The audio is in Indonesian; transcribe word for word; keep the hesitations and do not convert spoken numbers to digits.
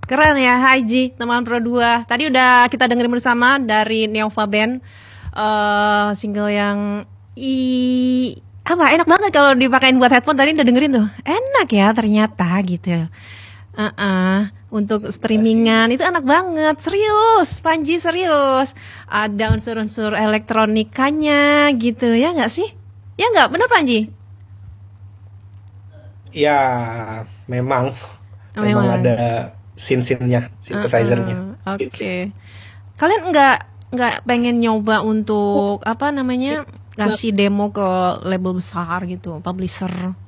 Keren ya, Haji, teman Pro dua. Tadi udah kita dengerin bersama dari Neova Band, eh single yang i apa enak banget kalau dipakein buat headphone. Tadi udah dengerin tuh, enak ya ternyata gitu. Uh-uh. Untuk streamingan itu enak banget, serius, Panji serius. Ada unsur-unsur elektronikanya gitu ya nggak sih? Ya nggak, bener Panji? Ya, memang Oh, memang ada memang. scene-scene-nya, synthesizer-nya Uh-uh. Oke. gitu. Okay. Kalian nggak nggak pengen nyoba untuk apa namanya ngasih demo ke label besar gitu, publisher?